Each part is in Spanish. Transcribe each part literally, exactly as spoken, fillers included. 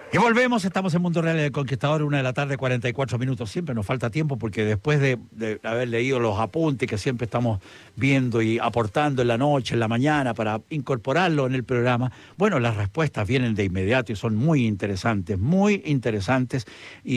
Y volvemos, estamos en Mundo Real del Conquistador, una de la tarde, cuarenta y cuatro minutos. Siempre nos falta tiempo porque después de, de haber leído los apuntes que siempre estamos viendo y aportando en la noche, en la mañana, para incorporarlo en el programa, bueno, las respuestas vienen de inmediato y son muy interesantes, muy interesantes.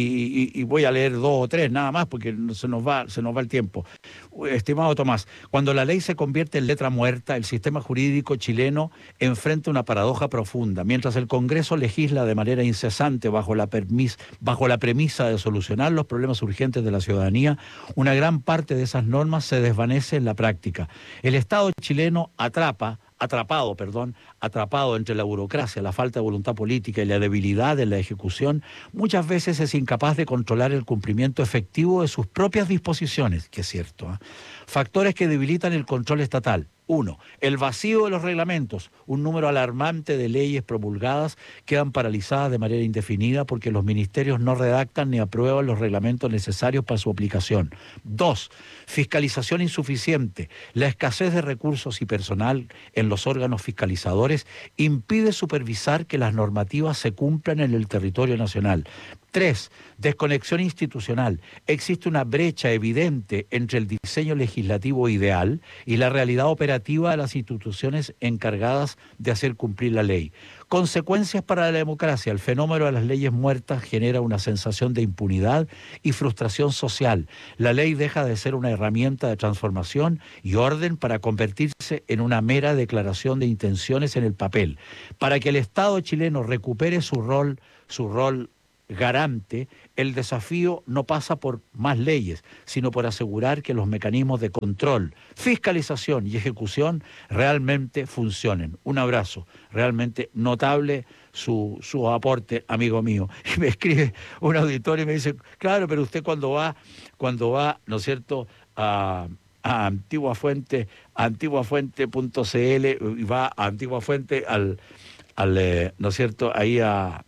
Y, y, y voy a leer dos o tres nada más porque se nos va, se nos va el tiempo. Estimado Tomás, cuando la ley se convierte en letra muerta, el sistema jurídico chileno enfrenta una paradoja profunda. Mientras el Congreso legisla de manera incesante bajo la, permis, bajo la premisa de solucionar los problemas urgentes de la ciudadanía, una gran parte de esas normas se desvanece en la práctica. El Estado chileno atrapa, atrapado, perdón, atrapado entre la burocracia, la falta de voluntad política y la debilidad en la ejecución, muchas veces es incapaz de controlar el cumplimiento efectivo de sus propias disposiciones, que es cierto, ¿eh? Factores que debilitan el control estatal. Uno, el vacío de los reglamentos. Un número alarmante de leyes promulgadas quedan paralizadas de manera indefinida porque los ministerios no redactan ni aprueban los reglamentos necesarios para su aplicación. Dos, fiscalización insuficiente. La escasez de recursos y personal en los órganos fiscalizadores impide supervisar que las normativas se cumplan en el territorio nacional. Tres, desconexión institucional. Existe una brecha evidente entre el diseño legislativo ideal y la realidad operativa de las instituciones encargadas de hacer cumplir la ley. Consecuencias para la democracia. El fenómeno de las leyes muertas genera una sensación de impunidad y frustración social. La ley deja de ser una herramienta de transformación y orden para convertirse en una mera declaración de intenciones en el papel. Para que el Estado chileno recupere su rol, su rol garante, el desafío no pasa por más leyes, sino por asegurar que los mecanismos de control, fiscalización y ejecución realmente funcionen. Un abrazo, realmente notable su, su aporte, amigo mío. Y me escribe un auditor y me dice, claro, pero usted cuando va, cuando va, ¿no es cierto?, a... a Antigua Fuente, a antigua fuente punto c l y va a Antigua Fuente al, al eh, ¿no es cierto?, ahí a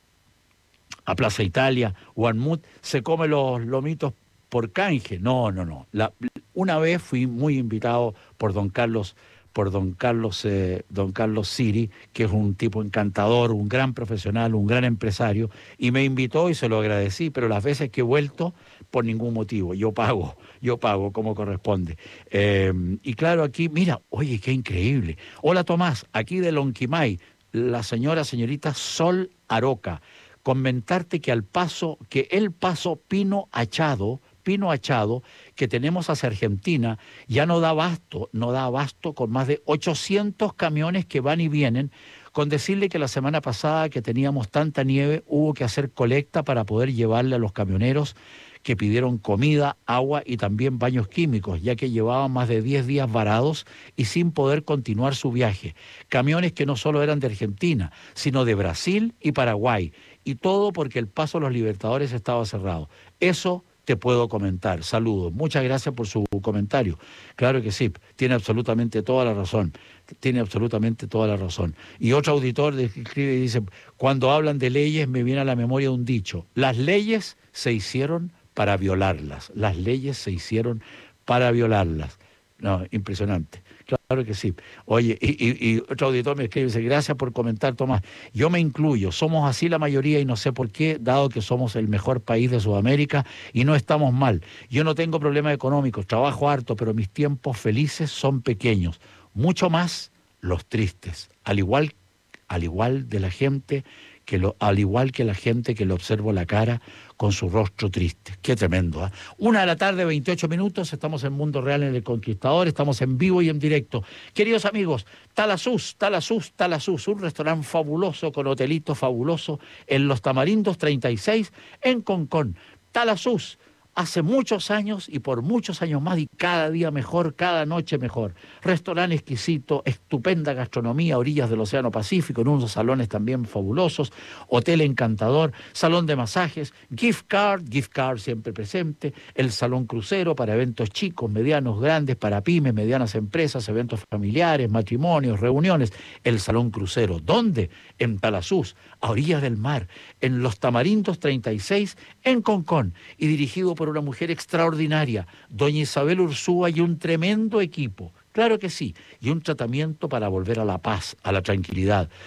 a Plaza Italia o al M U T, se come los lomitos por canje. No, no, no. La, una vez fui muy invitado por don Carlos, por don Carlos, eh, don Carlos Siri, que es un tipo encantador, un gran profesional, un gran empresario, y me invitó y se lo agradecí, pero las veces que he vuelto, por ningún motivo. Yo pago, yo pago como corresponde. Eh, y claro, aquí, mira, oye, qué increíble. Hola Tomás, aquí de Lonquimay, la señora, señorita Sol Aroca. Comentarte que al paso, que el paso Pino Achado, Pino Achado, que tenemos hacia Argentina, ya no da abasto, no da abasto con más de ochocientos camiones que van y vienen, con decirle que la semana pasada que teníamos tanta nieve, hubo que hacer colecta para poder llevarle a los camioneros que pidieron comida, agua y también baños químicos, ya que llevaban más de diez días varados y sin poder continuar su viaje. Camiones que no solo eran de Argentina, sino de Brasil y Paraguay. Y todo porque el paso a los Libertadores estaba cerrado. Eso te puedo comentar. Saludos. Muchas gracias por su comentario. Claro que sí, tiene absolutamente toda la razón. Tiene absolutamente toda la razón. Y otro auditor escribe y dice, cuando hablan de leyes me viene a la memoria un dicho. Las leyes se hicieron para violarlas. Las leyes se hicieron para violarlas. No, impresionante. Claro que sí. Oye, y, y, y otro auditor me escribe y dice, gracias por comentar, Tomás. Yo me incluyo, somos así la mayoría y no sé por qué, dado que somos el mejor país de Sudamérica y no estamos mal. Yo no tengo problemas económicos, trabajo harto, pero mis tiempos felices son pequeños. Mucho más los tristes, al igual, al igual de la gente que lo, al igual que la gente que le observo la cara con su rostro triste. Qué tremendo, ¿eh? Una de la tarde, veintiocho minutos, estamos en Mundo Real en El Conquistador, estamos en vivo y en directo. Queridos amigos, Talasus, Talasus, Talasus, un restaurante fabuloso con hotelito fabuloso en Los Tamarindos treinta y seis en Concón. Talasus, hace muchos años y por muchos años más y cada día mejor, cada noche mejor. Restaurante exquisito, estupenda gastronomía, orillas del Océano Pacífico, en unos salones también fabulosos, hotel encantador, salón de masajes, gift card, gift card siempre presente, el salón crucero para eventos chicos, medianos, grandes, para pymes, medianas empresas, eventos familiares, matrimonios, reuniones, el salón crucero. ¿Dónde? En Talasus, a orillas del mar, en Los Tamarindos treinta y seis, en Concón, y dirigido por una mujer extraordinaria, doña Isabel Ursúa, y un tremendo equipo, claro que sí, y un tratamiento para volver a la paz, a la tranquilidad.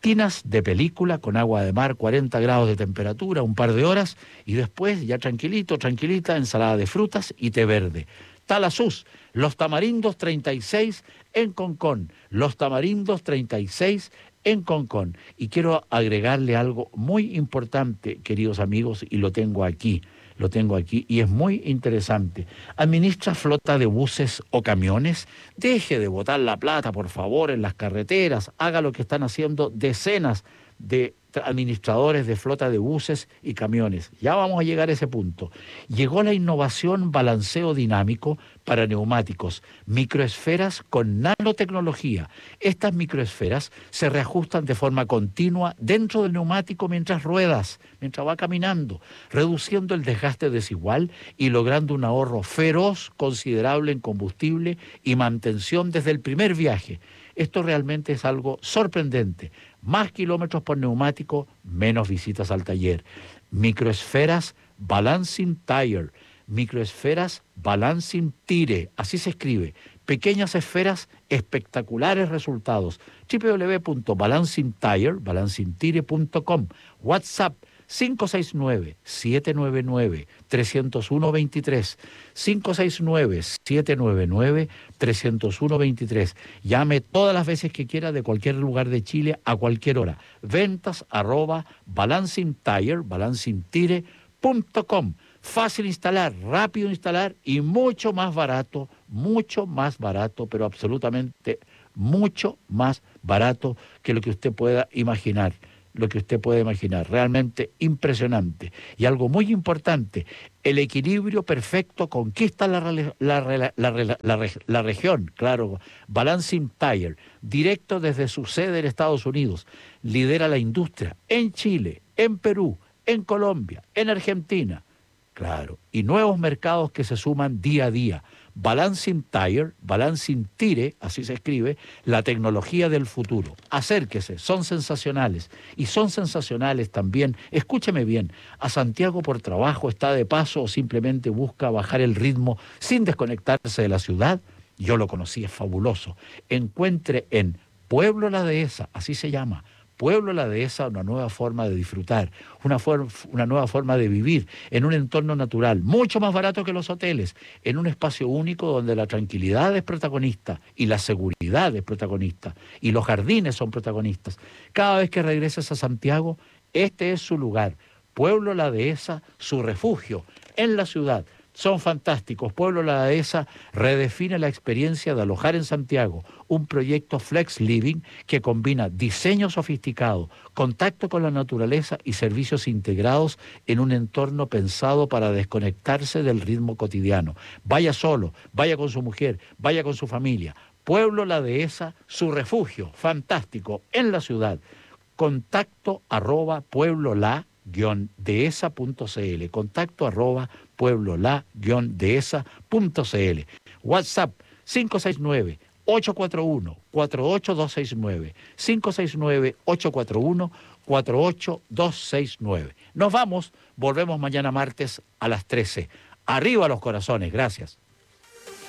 tinas de película con agua de mar, cuarenta grados de temperatura, un par de horas, y después, ya tranquilito, tranquilita, ensalada de frutas y té verde. Talasús, Los Tamarindos treinta y seis en Concón. Los Tamarindos treinta y seis en Concón. Y quiero agregarle algo muy importante, queridos amigos, y lo tengo aquí. Lo tengo aquí y es muy interesante. ¿Administra flota de buses o camiones? Deje de botar la plata, por favor, en las carreteras. Haga lo que están haciendo decenas de administradores de flota de buses y camiones. Ya vamos a llegar a ese punto. Llegó la innovación balanceo dinámico para neumáticos, microesferas con nanotecnología. Estas microesferas se reajustan de forma continua dentro del neumático mientras ruedas, mientras va caminando, reduciendo el desgaste desigual y logrando un ahorro feroz considerable en combustible y mantención desde el primer viaje. Esto realmente es algo sorprendente. Más kilómetros por neumático, menos visitas al taller. Microesferas Balancing Tire. Microesferas Balancing Tire. Así se escribe. Pequeñas esferas, espectaculares resultados. doble u doble u doble u punto balancing tire, balancing tire punto com. WhatsApp cinco seis nueve, siete nueve nueve, tres cero uno dos tres, cinco seis nueve, siete nueve nueve, tres cero uno dos tres. Llame todas las veces que quiera de cualquier lugar de Chile a cualquier hora. Ventas arroba balancing tire, balancing tire punto com. Fácil instalar, rápido instalar y mucho más barato, mucho más barato, pero absolutamente mucho más barato que lo que usted pueda imaginar. Lo que usted puede imaginar, realmente impresionante. Y algo muy importante, el equilibrio perfecto conquista la, la, la, la, la, la, la región, claro, Balancing Tire, directo desde su sede en Estados Unidos, lidera la industria en Chile, en Perú, en Colombia, en Argentina, claro, y nuevos mercados que se suman día a día. Balancing Tire, Balancing Tire, así se escribe, la tecnología del futuro. Acérquese, son sensacionales. Y son sensacionales también, escúcheme bien, a Santiago por trabajo, está de paso o simplemente busca bajar el ritmo sin desconectarse de la ciudad. Yo lo conocí, es fabuloso. Encuentre en Pueblo La Dehesa, así se llama, Pueblo La Dehesa, una nueva forma de disfrutar, una, for una nueva forma de vivir en un entorno natural, mucho más barato que los hoteles, en un espacio único donde la tranquilidad es protagonista y la seguridad es protagonista y los jardines son protagonistas. Cada vez que regreses a Santiago, este es su lugar. Pueblo La Dehesa, su refugio en la ciudad. Son fantásticos. Pueblo La Dehesa redefine la experiencia de alojar en Santiago, un proyecto Flex Living que combina diseño sofisticado, contacto con la naturaleza y servicios integrados en un entorno pensado para desconectarse del ritmo cotidiano. Vaya solo, vaya con su mujer, vaya con su familia. Pueblo La Dehesa, su refugio fantástico en la ciudad. Contacto arroba pueblo la guión dehesa punto cl, contacto arroba pueblo la guión dehesa punto cl. WhatsApp cinco seis nueve, ocho cuatro uno, cuatro ocho dos seis nueve, cinco seis nueve, ocho cuatro uno, cuatro ocho dos seis nueve. Nos vamos, volvemos mañana martes a las trece. Arriba los corazones, gracias.